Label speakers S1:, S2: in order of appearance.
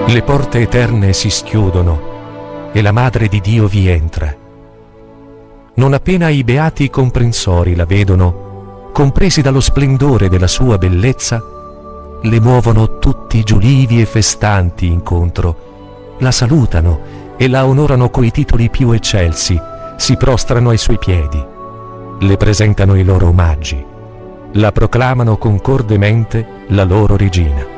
S1: Le porte eterne si schiudono e la Madre di Dio vi entra. Non appena i beati comprensori la vedono, compresi dallo splendore della sua bellezza, le muovono tutti giulivi e festanti incontro, la salutano e la onorano coi titoli più eccelsi, si prostrano ai suoi piedi, le presentano i loro omaggi, la proclamano concordemente la loro regina.